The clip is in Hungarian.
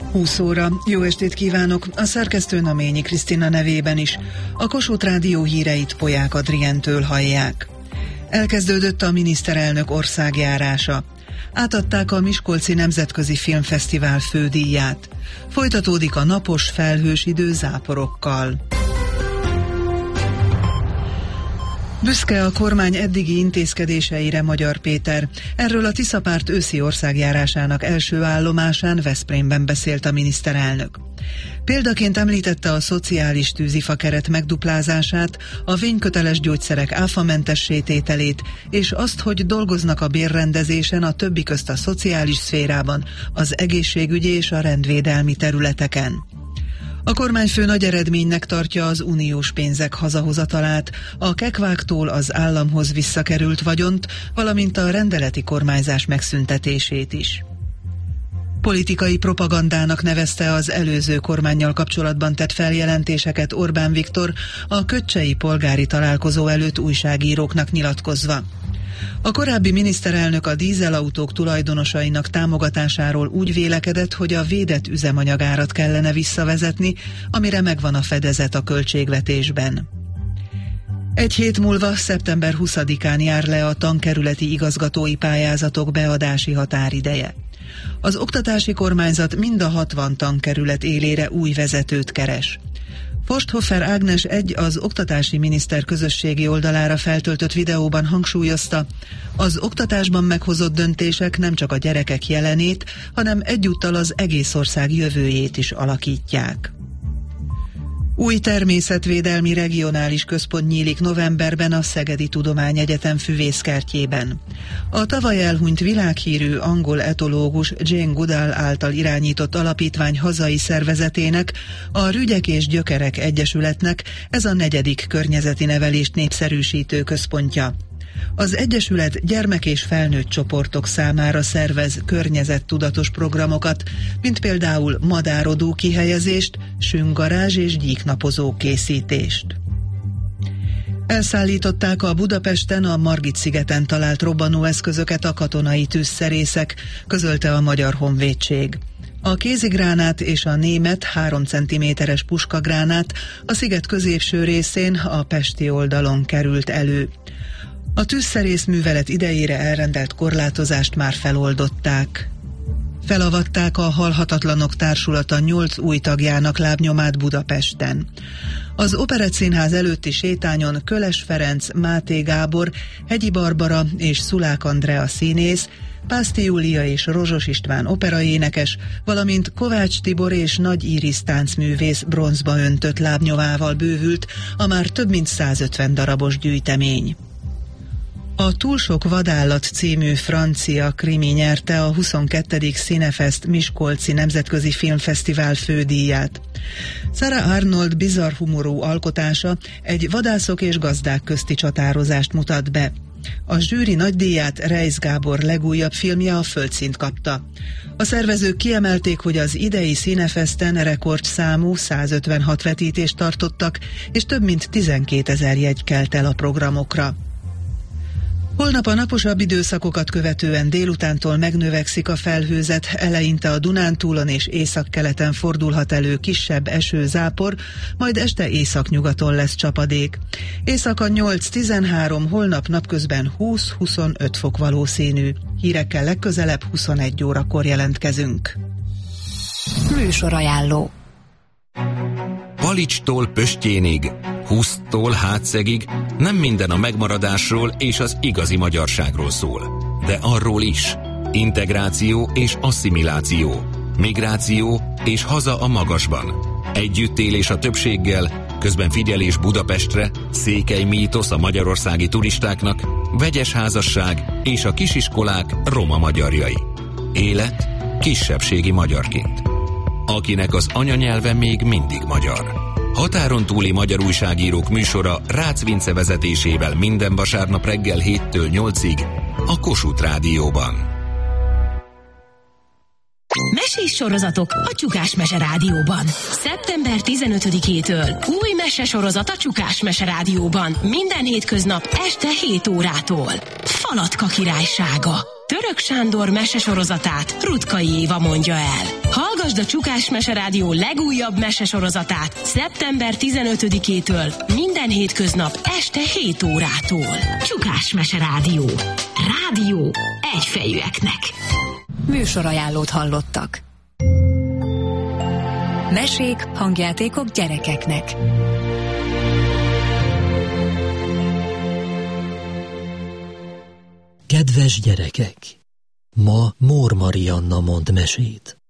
20 óra. Jó estét kívánok! A szerkesztő Naményi Krisztina nevében is. A Kossuth Rádió híreit Polyák Adrientől hallják. Elkezdődött a miniszterelnök országjárása. Átadták a Miskolci Nemzetközi Filmfesztivál fődíját. Folytatódik a napos, felhős idő záporokkal. Büszke a kormány eddigi intézkedéseire Magyar Péter. Erről a Tiszapárt őszi országjárásának első állomásán Veszprémben beszélt a miniszterelnök. Példaként említette a szociális tűzifakeret megduplázását, a vényköteles gyógyszerek áfamentessé tételét, és azt, hogy dolgoznak a bérrendezésen a többi közt a szociális szférában, az egészségügyi és a rendvédelmi területeken. A kormányfő nagy eredménynek tartja az uniós pénzek hazahozatalát, a kekváktól az államhoz visszakerült vagyont, valamint a rendeleti kormányzás megszüntetését is. Politikai propagandának nevezte az előző kormánnyal kapcsolatban tett feljelentéseket Orbán Viktor a kötcsei polgári találkozó előtt újságíróknak nyilatkozva. A korábbi miniszterelnök a dízelautók tulajdonosainak támogatásáról úgy vélekedett, hogy a védett üzemanyagárat kellene visszavezetni, amire megvan a fedezet a költségvetésben. Egy hét múlva, szeptember 20-án jár le a tankerületi igazgatói pályázatok beadási határideje. Az oktatási kormányzat mind a 60 tankerület élére új vezetőt keres. Forsthofer Ágnes az oktatási miniszter közösségi oldalára feltöltött videóban hangsúlyozta, az oktatásban meghozott döntések nem csak a gyerekek jelenét, hanem egyúttal az egész ország jövőjét is alakítják. Új természetvédelmi regionális központ nyílik novemberben a Szegedi Tudományegyetem füvészkertjében. A tavaly elhunyt világhírű angol etológus Jane Goodall által irányított alapítvány hazai szervezetének, a Rügyek és Gyökerek Egyesületnek ez a 4. környezeti nevelést népszerűsítő központja. Az Egyesület gyermek és felnőtt csoportok számára szervez környezettudatos programokat, mint például madárodó kihelyezést, sünggarázs és gyíknapozó készítést. Elszállították a Budapesten a Margit-szigeten talált robbanóeszközöket a katonai tűzszerészek, közölte a Magyar Honvédség. A kézigránát és a német 3 cm-es puskagránát a sziget középső részén, a pesti oldalon került elő. A tűzszerész művelet idejére elrendelt korlátozást már feloldották. Felavatták a Halhatatlanok Társulata 8 új tagjának lábnyomát Budapesten. Az Operettszínház előtti sétányon Köles Ferenc, Máté Gábor, Hegyi Barbara és Szulák Andrea színész, Pászti Júlia és Rozsos István operaénekes, valamint Kovács Tibor és Nagy Íris táncművész bronzba öntött lábnyomával bővült a már több mint 150 darabos gyűjtemény. A Túl sok vadállat című francia krimi nyerte a 22. Cinefest Miskolci Nemzetközi Filmfesztivál fődíját. Sarah Arnold bizarr humorú alkotása egy vadászok és gazdák közti csatározást mutat be. A zsűri nagydíját Reisz Gábor legújabb filmje, a Földszínt kapta. A szervezők kiemelték, hogy az idei Cinefesten rekordszámú 156 vetítést tartottak, és több mint 12 000 jegy kelt el a programokra. Holnap a naposabb időszakokat követően délutántól megnövekszik a felhőzet, eleinte a Dunántúlon és északkeleten fordulhat elő kisebb esőzápor, majd este északnyugaton lesz csapadék. Éjszaka 8-13, holnap napközben 20-25 fok valószínű. Hírekkel legközelebb 21 órakor jelentkezünk. Műsorajánló. Palicstól Pöstjénig, Huszttól Hátszegig nem minden a megmaradásról és az igazi magyarságról szól. De arról is. Integráció és asszimiláció, migráció és haza a magasban. Együttélés a többséggel, közben figyelés Budapestre, székely mítosz a magyarországi turistáknak, vegyes házasság és a kisiskolák roma magyarjai. Élet kisebbségi magyarként. Akinek az anyanyelve még mindig magyar. Határon túli magyar újságírók műsora Rácz Vince vezetésével minden vasárnap reggel 7-től 8-ig a Kossuth Rádióban. Mesés sorozatok a Csukás Mese Rádióban. Szeptember 15-től új mesesorozat a Csukás Mese Rádióban. Minden hétköznap este 7 órától. Falatka királysága. Török Sándor mesesorozatát Rutkai Éva mondja el. Hallgass Hallgasd a Csukás Mese Rádió legújabb mesesorozatát szeptember 15-től minden hétköznap este 7 órától. Csukás Mese Rádió. Rádió egyfejűeknek. Műsorajánlót hallottak. Mesék, hangjátékok gyerekeknek. Kedves gyerekek! Ma Mór Marianna mond mesét.